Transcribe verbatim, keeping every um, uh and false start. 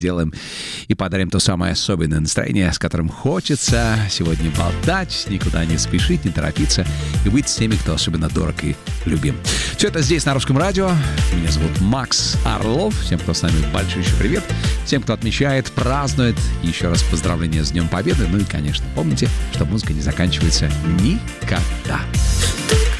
сделаем и подарим то самое особенное настроение, с которым хочется сегодня болтать, никуда не спешить, не торопиться и быть с теми, кто особенно дорог и любим. Все это здесь, на Русском радио. Меня зовут Макс Орлов. Всем, кто с нами, большой еще привет. Всем, кто отмечает, празднует, еще раз поздравления с Днем Победы. Ну и, конечно, помните, что музыка не заканчивается никогда.